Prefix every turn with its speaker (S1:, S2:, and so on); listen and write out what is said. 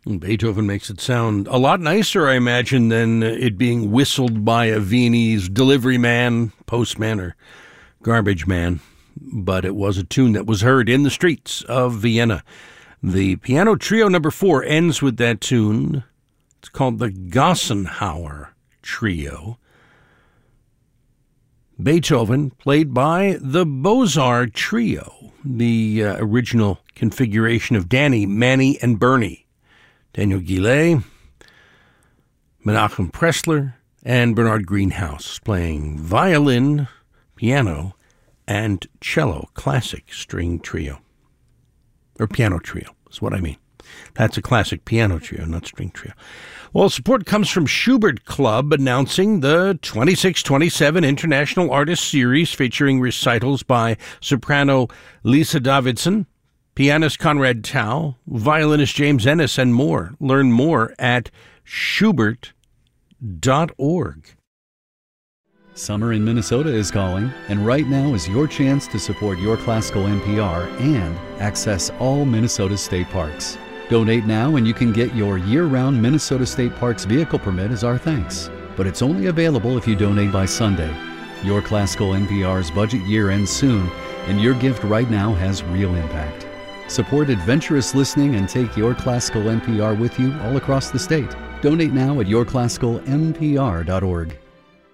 S1: Beethoven makes it sound a lot nicer, I imagine, than it being whistled by a Viennese delivery man, postman, or garbage man. But it was a tune that was heard in the streets of Vienna. The Piano Trio number 4 ends with that tune. It's called the Gassenhauer Trio. Beethoven played by the Beaux-Arts Trio, the original configuration of Danny, Manny, and Bernie. Daniel Gillet, Menachem Pressler, and Bernard Greenhouse playing violin, piano, and cello, classic string trio. Or piano trio is what I mean. That's a classic piano trio, not string trio. Well, support comes from Schubert Club announcing the 26-27 International Artist Series featuring recitals by soprano Lisa Davidson, pianist Conrad Tao, violinist James Ennis, and more. Learn more at schubert.org.
S2: Summer in Minnesota is calling, and right now is your chance to support Your Classical NPR and access all Minnesota state parks. Donate now and you can get your year-round Minnesota State Parks vehicle permit as our thanks. But it's only available if you donate by Sunday. Your Classical NPR's budget year ends soon, and your gift right now has real impact. Support adventurous listening and take Your Classical NPR with you all across the state. Donate now at yourclassicalnpr.org.